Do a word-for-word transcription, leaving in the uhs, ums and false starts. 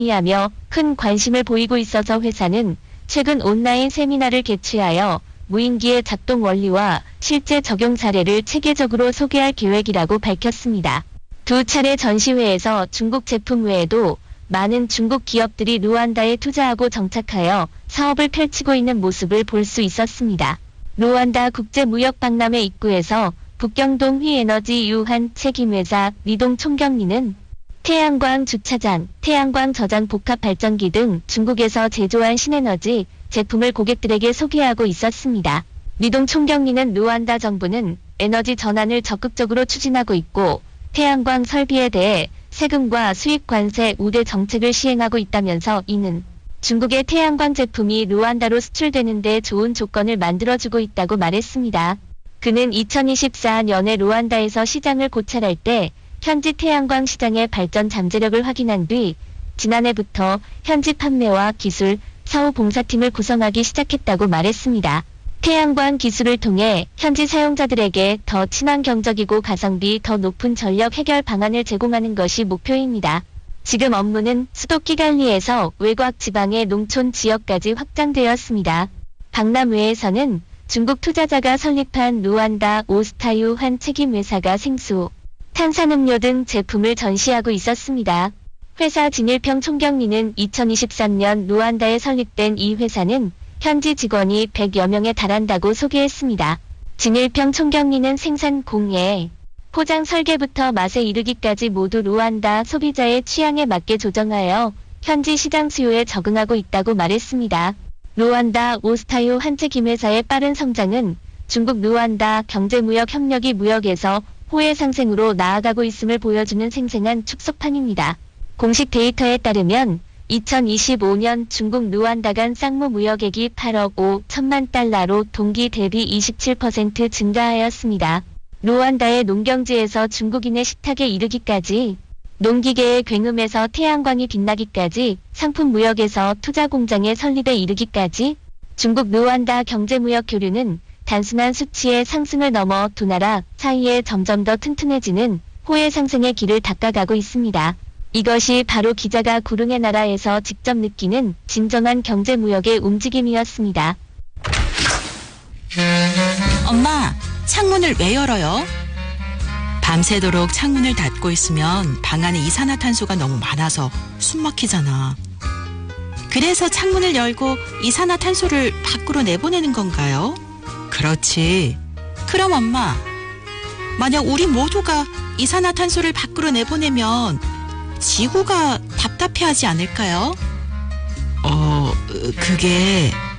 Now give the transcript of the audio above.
하며 큰 관심을 보이고 있어서 회사는 최근 온라인 세미나를 개최하여 무인기의 작동 원리와 실제 적용 사례를 체계적으로 소개할 계획이라고 밝혔습니다. 두 차례 전시회에서 중국 제품 외에도 많은 중국 기업들이 루안다에 투자하고 정착하여 사업을 펼치고 있는 모습을 볼 수 있었습니다. 루안다 국제무역박람회 입구에서 북경동 휘에너지 유한 책임회사 리동 총경리는 태양광 주차장, 태양광 저장 복합 발전기 등 중국에서 제조한 신에너지 제품을 고객들에게 소개하고 있었습니다. 리동 총경리는 루안다 정부는 에너지 전환을 적극적으로 추진하고 있고 태양광 설비에 대해 세금과 수입 관세 우대 정책을 시행하고 있다면서 이는 중국의 태양광 제품이 루안다로 수출되는 데 좋은 조건을 만들어주고 있다고 말했습니다. 그는 이천이십사 년에 루안다에서 시장을 고찰할 때 현지 태양광 시장의 발전 잠재력을 확인한 뒤 지난해부터 현지 판매와 기술, 사후 봉사팀을 구성하기 시작했다고 말했습니다. 태양광 기술을 통해 현지 사용자들에게 더 친환경적이고 가성비 더 높은 전력 해결 방안을 제공하는 것이 목표입니다. 지금 업무는 수도 키갈리에서 외곽 지방의 농촌 지역까지 확장되었습니다. 박람회에서는 중국 투자자가 설립한 루안다 오스타유 한 책임회사가 생수, 탄산음료 등 제품을 전시하고 있었습니다. 회사 진일평 총경리는 이천이십삼 년 루안다에 설립된 이 회사는 현지 직원이 백여 명에 달한다고 소개했습니다. 진일평 총경리는 생산 공예, 포장 설계부터 맛에 이르기까지 모두 루안다 소비자의 취향에 맞게 조정하여 현지 시장 수요에 적응하고 있다고 말했습니다. 루안다 오스타유 한책임회사의 빠른 성장은 중국 루안다 경제무역 협력이 무역에서 호혜 상생으로 나아가고 있음을 보여주는 생생한 축소판입니다. 공식 데이터에 따르면 이천이십오 년 중국 루안다 간 쌍무 무역액이 팔억 오천만 달러로 동기 대비 이십칠 퍼센트 증가하였습니다. 루안다의 농경지에서 중국인의 식탁에 이르기까지, 농기계의 굉음에서 태양광이 빛나기까지, 상품 무역에서 투자 공장의 설립에 이르기까지, 중국 루안다 경제무역 교류는 단순한 수치의 상승을 넘어 두 나라 사이에 점점 더 튼튼해지는 호혜 상승의 길을 닦아가고 있습니다. 이것이 바로 기자가 구릉의 나라에서 직접 느끼는 진정한 경제무역의 움직임이었습니다. 엄마, 창문을 왜 열어요? 밤새도록 창문을 닫고 있으면 방 안에 이산화탄소가 너무 많아서 숨 막히잖아. 그래서 창문을 열고 이산화탄소를 밖으로 내보내는 건가요? 그렇지. 그럼 엄마, 만약 우리 모두가 이산화탄소를 밖으로 내보내면 지구가 답답해하지 않을까요? 어, 그게...